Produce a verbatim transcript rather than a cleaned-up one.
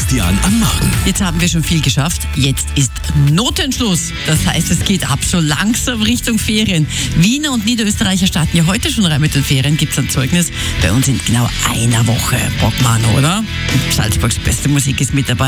Christian am Morgen. Jetzt haben wir schon viel geschafft. Jetzt ist Notenschluss. Das heißt, es geht ab so langsam Richtung Ferien. Wiener und Niederösterreicher starten ja heute schon rein mit den Ferien. Gibt es ein Zeugnis? Bei uns in genau einer Woche. Bockmann, oder? Salzburgs beste Musik ist mit dabei.